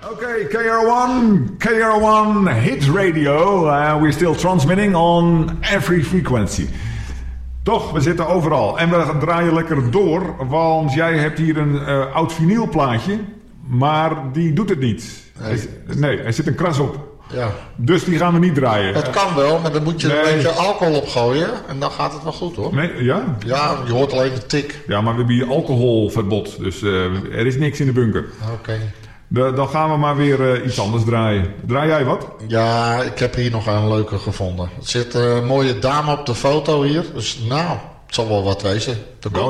Okay, KR1 Hit Radio. We're still transmitting on every frequency. Toch, we zitten overal. En we draaien lekker door, want jij hebt hier een oud vinylplaatje, maar die doet het niet. Nee, er zit een kras op. Ja. Dus die gaan we niet draaien. Dat kan wel, maar dan moet je er een beetje alcohol op gooien en dan gaat het wel goed hoor. Nee, ja? Ja, je hoort alleen de tik. Ja, maar we hebben hier alcoholverbod, dus er is niks in de bunker. Oké. Dan gaan we maar weer iets anders draaien. Draai jij wat? Ja, ik heb hier nog een leuke gevonden. Er zit een mooie dame op de foto hier, dus nou, het zal wel wat wezen.